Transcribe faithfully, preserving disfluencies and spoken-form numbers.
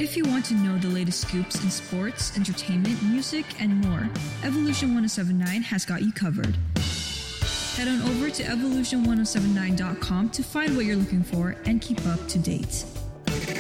If you want to know the latest scoops in sports, entertainment, music, and more, Evolution ten seventy-nine has got you covered. Head on over to evolution ten seventy-nine dot com to find what you're looking for and keep up to date.